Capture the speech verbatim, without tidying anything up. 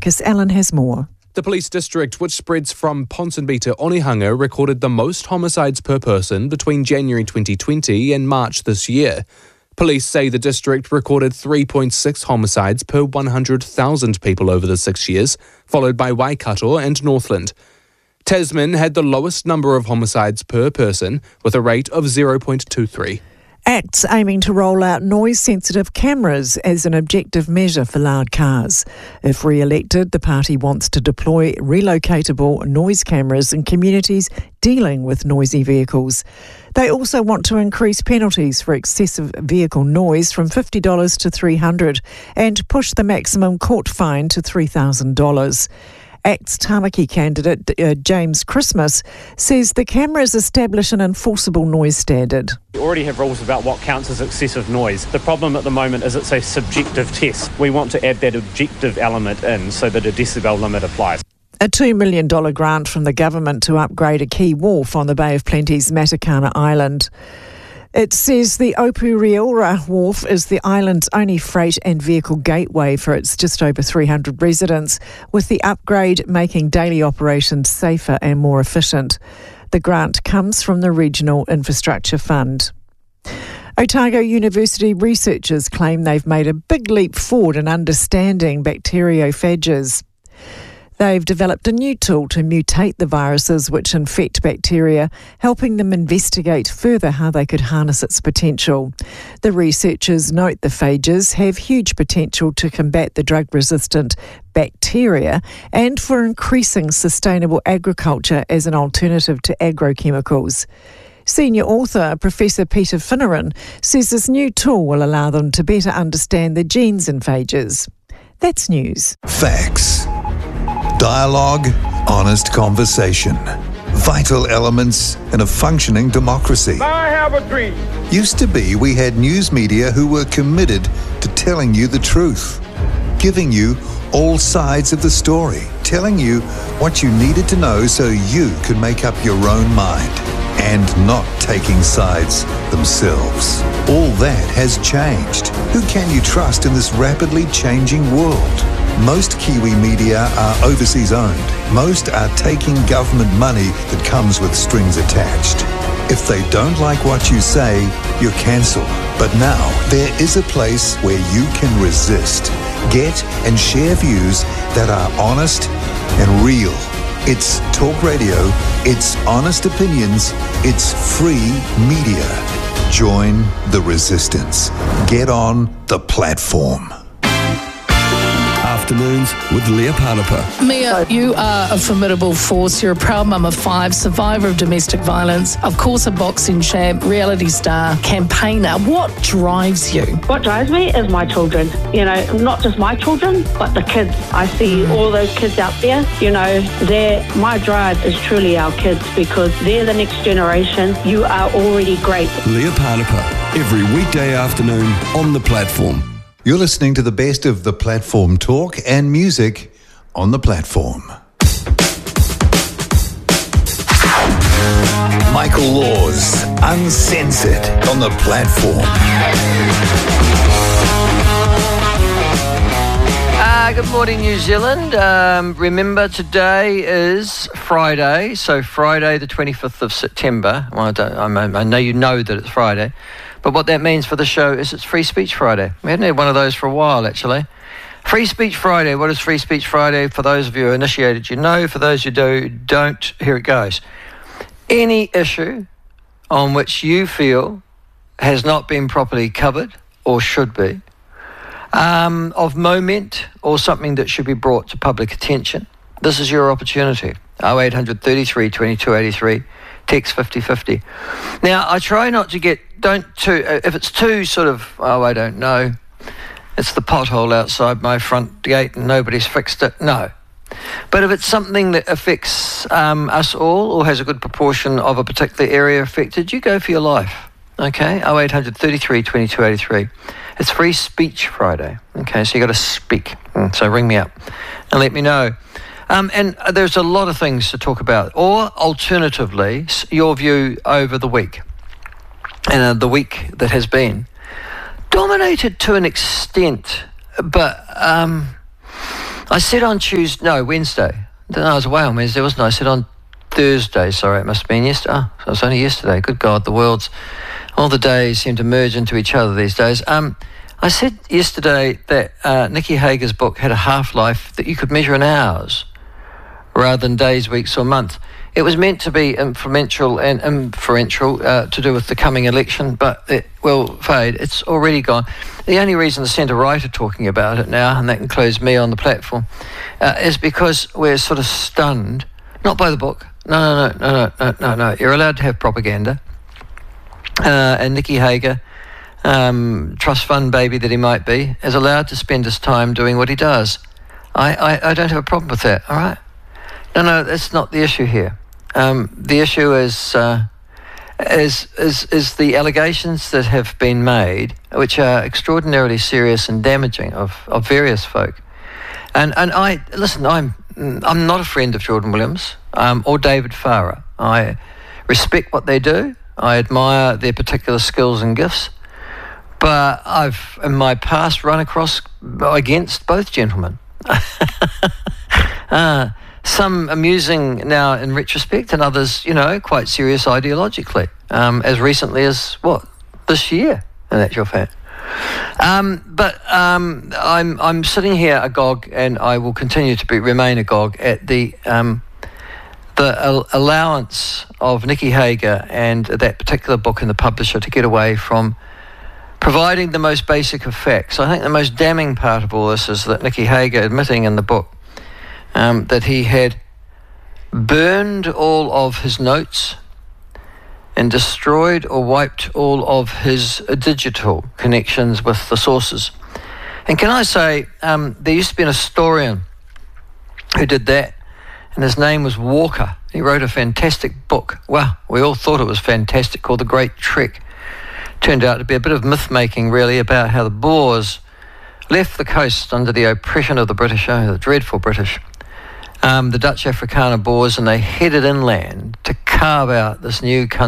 Marcus Allen has more. The police district, which spreads from Ponsonby to Onehunga, recorded the most homicides per person between January twenty twenty and March this year. Police say the district recorded three point six homicides per one hundred thousand people over the six years, followed by Waikato and Northland. Tasman had the lowest number of homicides per person, with a rate of zero point two three. Act's aiming to roll out noise-sensitive cameras as an objective measure for loud cars. If re-elected, the party wants to deploy relocatable noise cameras in communities dealing with noisy vehicles. They also want to increase penalties for excessive vehicle noise from fifty dollars to three hundred dollars and push the maximum court fine to three thousand dollars. Act's Tamaki candidate, uh, James Christmas, says the cameras establish an enforceable noise standard. We already have rules about what counts as excessive noise. The problem at the moment is it's a subjective test. We want to add that objective element in so that a decibel limit applies. A two million dollars grant from the government to upgrade a key wharf on the Bay of Plenty's Matakana Island. It says the Opureora Wharf is the island's only freight and vehicle gateway for its just over three hundred residents, with the upgrade making daily operations safer and more efficient. The grant comes from the Regional Infrastructure Fund. Otago University researchers claim they've made a big leap forward in understanding bacteriophages. They've developed a new tool to mutate the viruses which infect bacteria, helping them investigate further how they could harness its potential. The researchers note the phages have huge potential to combat the drug-resistant bacteria and for increasing sustainable agriculture as an alternative to agrochemicals. Senior author Professor Peter Finneran says this new tool will allow them to better understand the genes in phages. That's news. Facts. Dialogue, honest conversation. Vital elements in a functioning democracy. I have a dream. Used to be we had news media who were committed to telling you the truth, giving you all sides of the story, telling you what you needed to know so you could make up your own mind, and not taking sides themselves. All that has changed. Who can you trust in this rapidly changing world? Most Kiwi media are overseas owned. Most are taking government money that comes with strings attached. If they don't like what you say, you're cancelled. But now, there is a place where you can resist, get and share views that are honest and real. It's talk radio, it's honest opinions, it's free media. Join the resistance. Get on the platform. Afternoons with Leah Panapa. Mia, you are a formidable force. You're a proud mum of five, survivor of domestic violence, of course a boxing champ, reality star, campaigner. What drives you? What drives me is my children. You know, not just my children, but the kids. I see all those kids out there. You know, they're, my drive is truly our kids because they're the next generation. You are already great. Leah Panapa, every weekday afternoon on the platform. You're listening to the best of the platform talk and music on the platform. Michael Laws, Uncensored on the platform. Uh, good morning, New Zealand. Um, remember, today is Friday, so Friday the twenty-fifth of September. Well, I, don't, I know you know that it's Friday. But what that means for the show is it's Free Speech Friday. We hadn't had one of those for a while, actually. Free Speech Friday. What is Free Speech Friday? For those of you who are initiated, you know. For those who do, don't, here it goes. Any issue on which you feel has not been properly covered or should be, um, of moment or something that should be brought to public attention, this is your opportunity. oh eight hundred thirty-three twenty-two eighty-three. Text fifty fifty. Now, I try not to get, don't too, if it's too sort of, oh, I don't know, it's the pothole outside my front gate and nobody's fixed it, no. But if it's something that affects um, us all or has a good proportion of a particular area affected, you go for your life, okay? oh eight hundred thirty-three twenty-two eighty-three. It's Free Speech Friday, okay? So you got to speak. So ring me up and let me know. Um, and there's a lot of things to talk about. Or, alternatively, your view over the week. And uh, the week that has been. Dominated to an extent, but um, I said on Tuesday, no, Wednesday. No, I was away on Wednesday, wasn't I? I said on Thursday, sorry, it must have been yesterday. Oh, it was only yesterday. Good God, the world's, all the days seem to merge into each other these days. Um, I said yesterday that uh, Nikki Hager's book had a half-life that you could measure in hours rather than days, weeks or months. It was meant to be influential and inferential uh, to do with the coming election, but it will fade. It's already gone. The only reason the centre-right are talking about it now, and that includes me on the platform, uh, is because we're sort of stunned, not by the book. No, no, no, no, no, no, no. You're allowed to have propaganda. Uh, and Nikki Hager, um, trust fund baby that he might be, is allowed to spend his time doing what he does. I, I, I don't have a problem with that, all right? No, no, that's not the issue here. Um, the issue is, uh, is is is the allegations that have been made, which are extraordinarily serious and damaging of, of various folk. And and I listen. I'm I'm not a friend of Jordan Williams um, or David Farrar. I respect what they do. I admire their particular skills and gifts. But I've in my past run across against both gentlemen. uh, Some amusing now in retrospect, and others, you know, quite serious ideologically, um, as recently as, what, this year, in actual fact. Um, but um, I'm I'm sitting here agog, and I will continue to be remain agog at the um, the al- allowance of Nikki Hager and that particular book and the publisher to get away from providing the most basic of facts. I think the most damning part of all this is that Nikki Hager admitting in the book Um, that he had burned all of his notes and destroyed or wiped all of his uh, digital connections with the sources. And can I say, um, there used to be an historian who did that, and his name was Walker. He wrote a fantastic book. Well, we all thought it was fantastic, called The Great Trek. Turned out to be a bit of myth-making, really, about how the Boers left the coast under the oppression of the British, oh, the dreadful British, Um, the Dutch Afrikaner Boers, and they headed inland to carve out this new country.